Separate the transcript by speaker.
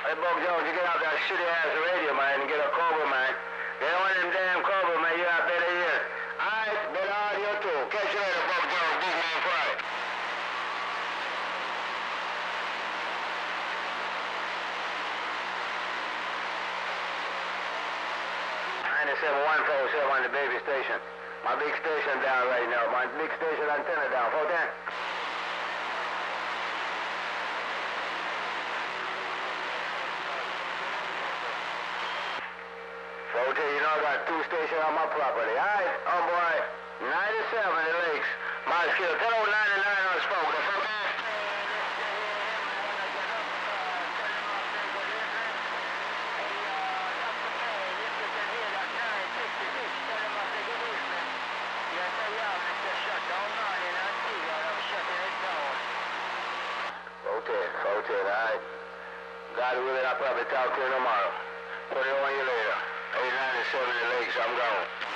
Speaker 1: Hey, Buck Jones, you get out that shitty-ass radio, man, and get a Cobra, man. Get one of them damn Cobra, man. You got better ears. All right, better audio, too. Catch you later, Buck Jones. Big Man Friday. 97.147 on the baby station. My big station down right now. My big station antenna down. 410. 410, you know I got 2 stations on my property. All right, oh boy. 97 in Lakes. My skill. Tell old 99 on the phone. The 410. Okay, all right. God willing, I'll probably talk to you tomorrow. Put it on you later. 897 in the Lakes, I'm gone.